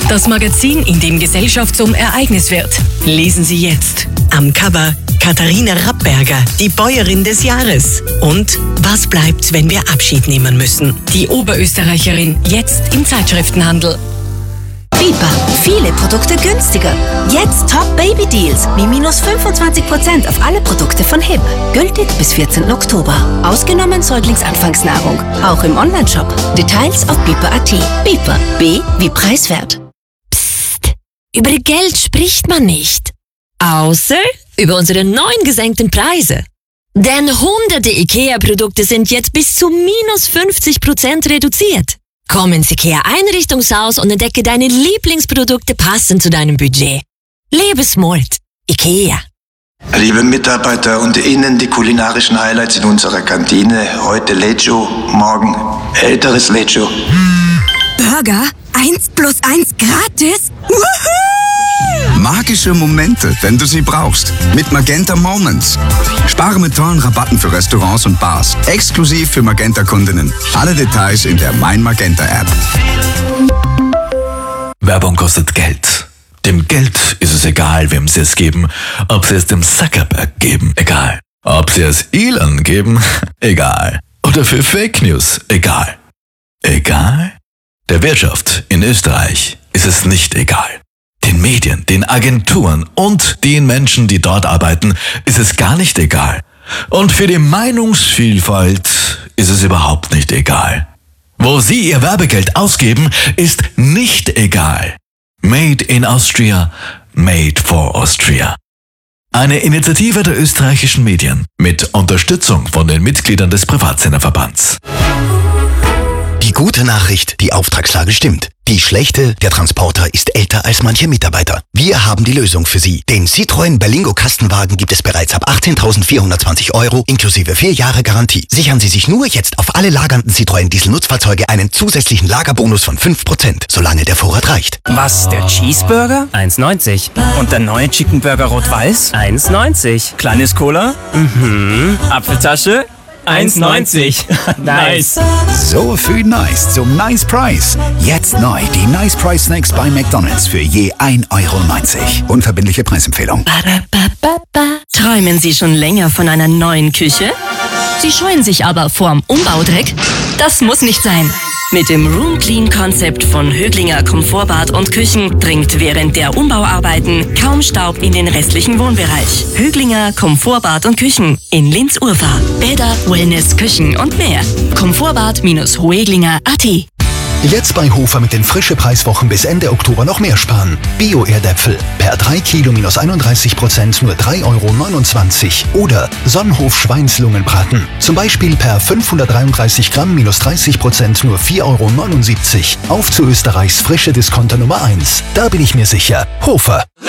das Magazin, in dem Gesellschaft zum Ereignis wird. Lesen Sie jetzt. Am Cover Katharina Rappberger, die Bäuerin des Jahres. Und was bleibt, wenn wir Abschied nehmen müssen? Die Oberösterreicherin, jetzt im Zeitschriftenhandel. Bipa, viele Produkte günstiger. Jetzt Top-Baby-Deals wie minus 25% auf alle Produkte von HIP. Gültig bis 14. Oktober. Ausgenommen Säuglingsanfangsnahrung. Auch im Onlineshop. Details auf bipa.at. Bipa. B wie preiswert. Psst. Über Geld spricht man nicht. Außer über unsere neuen gesenkten Preise. Denn hunderte IKEA-Produkte sind jetzt bis zu minus 50% reduziert. Komm ins IKEA-Einrichtungshaus und entdecke deine Lieblingsprodukte passend zu deinem Budget. Lebe smart. IKEA. Liebe Mitarbeiter, und Ihnen die kulinarischen Highlights in unserer Kantine. Heute Lecho, morgen älteres Lecho. Burger 1 + 1 gratis? Magische Momente, wenn du sie brauchst. Mit Magenta Moments. Spare mit tollen Rabatten für Restaurants und Bars. Exklusiv für Magenta-Kundinnen. Alle Details in der Mein Magenta-App. Werbung kostet Geld. Dem Geld ist es egal, wem sie es geben. Ob sie es dem Zuckerberg geben, egal. Ob sie es Elon geben, egal. Oder für Fake News, egal. Egal? Der Wirtschaft in Österreich ist es nicht egal. Den Medien, den Agenturen und den Menschen, die dort arbeiten, ist es gar nicht egal. Und für die Meinungsvielfalt ist es überhaupt nicht egal. Wo sie ihr Werbegeld ausgeben, ist nicht egal. Made in Austria, made for Austria. Eine Initiative der österreichischen Medien mit Unterstützung von den Mitgliedern des Privatsenderverbands. Die gute Nachricht, die Auftragslage stimmt. Die schlechte, der Transporter ist älter als manche Mitarbeiter. Wir haben die Lösung für Sie. Den Citroën Berlingo Kastenwagen gibt es bereits ab 18.420 € inklusive 4 Jahre Garantie. Sichern Sie sich nur jetzt auf alle lagernden Citroën Diesel-Nutzfahrzeuge einen zusätzlichen Lagerbonus von 5%, solange der Vorrat reicht. Was, der Cheeseburger? 1,90. Und der neue Chicken Burger Rot-Weiß? 1,90. Kleines Cola? Apfeltasche? 1,90. Nice. So viel Nice zum Nice Price. Jetzt neu die Nice Price Snacks bei McDonald's für je 1,90 €. Unverbindliche Preisempfehlung. Träumen Sie schon länger von einer neuen Küche? Sie scheuen sich aber vorm Umbaudreck? Das muss nicht sein. Mit dem Room Clean Konzept von Höglinger Komfortbad und Küchen dringt während der Umbauarbeiten kaum Staub in den restlichen Wohnbereich. Höglinger Komfortbad und Küchen in Linz-Urfahr. Bäder, Wellness, Küchen und mehr. Komfortbad-hoeglinger.at. Jetzt bei Hofer mit den Frische-Preiswochen bis Ende Oktober noch mehr sparen. Bio-Erdäpfel per 3 Kilo minus 31% nur 3,29 € oder Sonnenhof Schweinslungenbraten zum Beispiel per 533 Gramm minus 30% nur 4,79 €. Auf zu Österreichs frische Discounter Nummer 1. Da bin ich mir sicher. Hofer.